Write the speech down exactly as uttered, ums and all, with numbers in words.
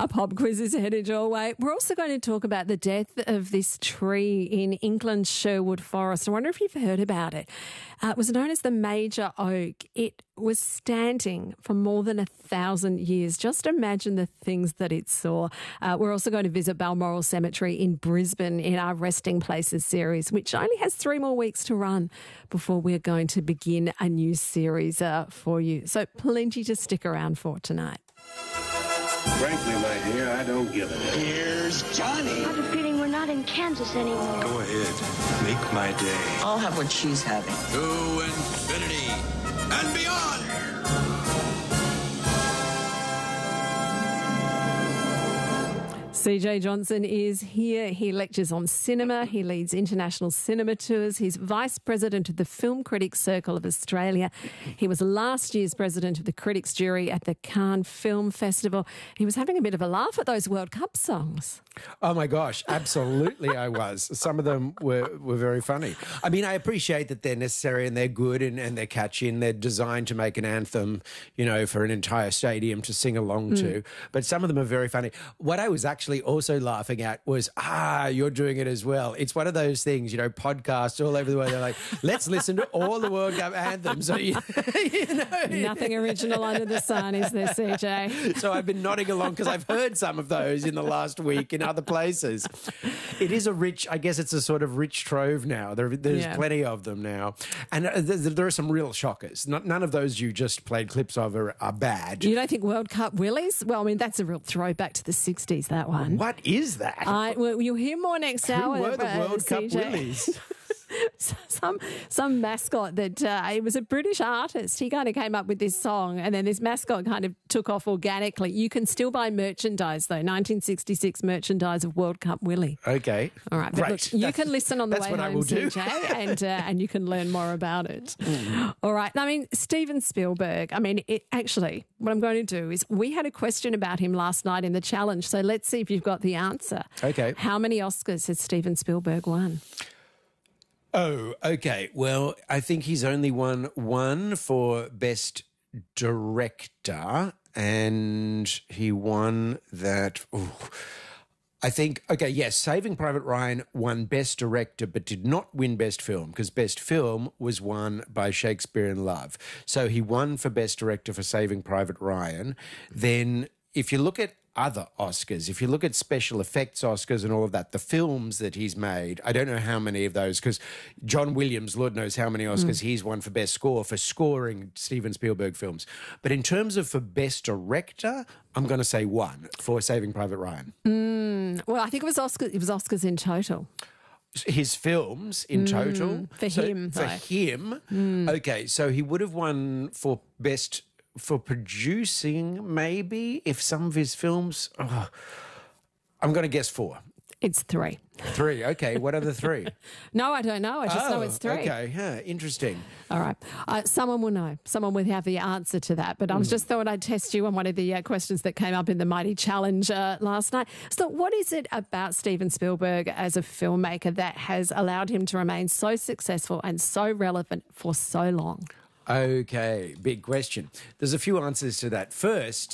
A pop quiz is headed your way. We're also going to talk about the death of this tree in England's Sherwood Forest. I wonder if you've heard about it. Uh, it was known as the Major Oak. It was standing for more than a thousand years. Just imagine the things that it saw. Uh, we're also going to visit Balmoral Cemetery in Brisbane in our Resting Places series, which only has three more weeks to run before we're going to begin a new series uh, for you. So plenty to stick around for tonight. Frankly, my dear, I don't give it. Here's Johnny. I have a feeling we're not in Kansas anymore. Go ahead. Make my day. I'll have what she's having. To infinity and beyond. C J Johnson is here. He lectures on cinema. He leads international cinema tours. He's vice president of the Film Critics Circle of Australia. He was last year's president of the critics jury at the Cannes Film Festival. He was having a bit of a laugh at those World Cup songs. Oh, my gosh. Absolutely, I was. Some of them were, were very funny. I mean, I appreciate that they're necessary and they're good and, and they're catchy and they're designed to make an anthem, you know, for an entire stadium to sing along mm. to. But some of them are very funny. What I was actually also laughing at was, ah, you're doing it as well. It's one of those things, you know, podcasts all over the world. They're like, let's listen to all the World Cup anthems. So, you, you know. Nothing original under the sun, is there, C J? So I've been nodding along because I've heard some of those in the last week in other places. It is a rich, I guess it's a sort of rich trove now. There, there's yeah. plenty of them now. And uh, there, there are some real shockers. Not, none of those you just played clips of are, are bad. You don't think World Cup Willies? Well, I mean, that's a real throwback to the sixties, that one. What is that? I, well, you'll hear more next Who hour. Who were the uh, World C J. Cup Willies? some some mascot that uh, it was a British artist. He kind of came up with this song, and then this mascot kind of took off organically. You can still buy merchandise though, nineteen sixty-six merchandise of World Cup Willie. Okay, all right, but great. Look, you that's, can listen on the way home, C J, and uh, and you can learn more about it. Mm. All right, I mean Steven Spielberg. I mean, it, actually, what I'm going to do is we had a question about him last night in the challenge, so let's see if you've got the answer. Okay, how many Oscars has Steven Spielberg won? Oh, okay. Well, I think he's only won one for Best Director, and he won that. Ooh, I think, okay, yes, Saving Private Ryan won Best Director but did not win Best Film because Best Film was won by Shakespeare in Love. So he won for Best Director for Saving Private Ryan. Then if you look at other Oscars, if you look at special effects Oscars and all of that, the films that he's made, I don't know how many of those, because John Williams, Lord knows how many Oscars mm. he's won for Best Score, for scoring Steven Spielberg films. But in terms of for Best Director, I'm going to say one for Saving Private Ryan. Mm. Well, I think it was Oscars, it was Oscars in total. His films in mm, total? For so him. For though. him? Mm. Okay, so he would have won for Best... For producing, maybe, if some of his films... Oh, I'm going to guess four. It's three. Three, okay. What are the three? No, I don't know. I just oh, know it's three. Okay, yeah, interesting. All right. Uh, someone will know. Someone will have the answer to that. But I was mm. just thought I'd test you on one of the uh, questions that came up in the Mighty Challenge uh, last night. So what is it about Steven Spielberg as a filmmaker that has allowed him to remain so successful and so relevant for so long? Okay, big question. There's a few answers to that. First,